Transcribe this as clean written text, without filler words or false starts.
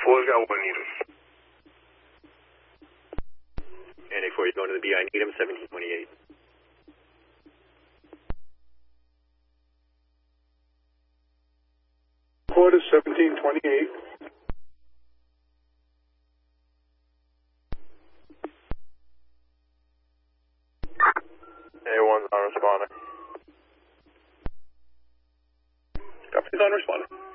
4's got 1 Needham. And A4, you're going to the BI Needham, 1728. Quarter 1728. A1's on responder. Copy's on responder.